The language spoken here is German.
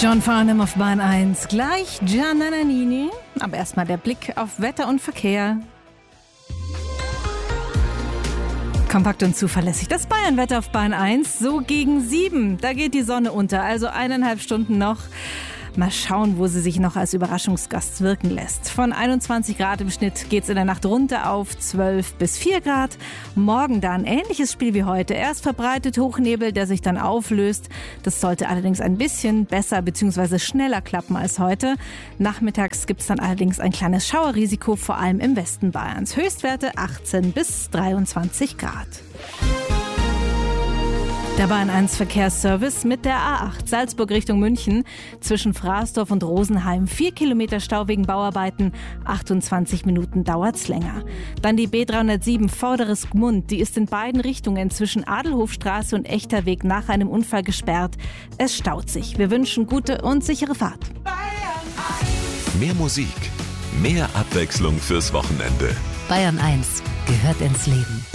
John Farnham auf Bahn 1, gleich Giannanini. Aber erstmal der Blick auf Wetter und Verkehr. Kompakt und zuverlässig. Das Bayern-Wetter auf Bahn 1, so gegen 7. Da geht die Sonne unter, also 1,5 Stunden noch. Mal schauen, wo sie sich noch als Überraschungsgast wirken lässt. Von 21 Grad im Schnitt geht's in der Nacht runter auf 12 bis 4 Grad. Morgen dann ähnliches Spiel wie heute. Erst verbreitet Hochnebel, der sich dann auflöst. Das sollte allerdings ein bisschen besser bzw. schneller klappen als heute. Nachmittags gibt's dann allerdings ein kleines Schauerrisiko, vor allem im Westen Bayerns. Höchstwerte 18 bis 23 Grad. Der Bahn 1 Verkehrsservice mit der A8 Salzburg Richtung München zwischen Fraßdorf und Rosenheim. 4 Kilometer Stau wegen Bauarbeiten, 28 Minuten dauert's länger. Dann die B307 Vorderes Gmund, die ist in beiden Richtungen zwischen Adelhofstraße und Echterweg nach einem Unfall gesperrt. Es staut sich. Wir wünschen gute und sichere Fahrt. Mehr Musik, mehr Abwechslung fürs Wochenende. Bayern 1 gehört ins Leben.